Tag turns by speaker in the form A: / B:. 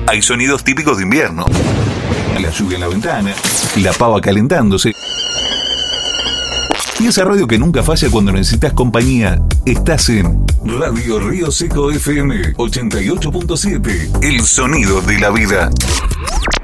A: hay sonidos típicos de invierno. La lluvia en la ventana, la pava calentándose. Y esa radio que nunca falla cuando necesitas compañía. Estás en Radio Río Seco FM 88.7. El sonido de la vida.